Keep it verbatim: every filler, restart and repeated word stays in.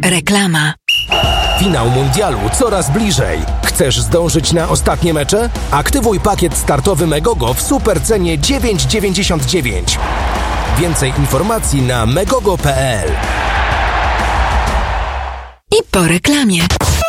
Reklama. Finał mundialu coraz bliżej. Chcesz zdążyć na ostatnie mecze? Aktywuj pakiet startowy Megogo w supercenie dziewięć dziewięćdziesiąt dziewięć. Więcej informacji na megogo kropka pe el. I po reklamie.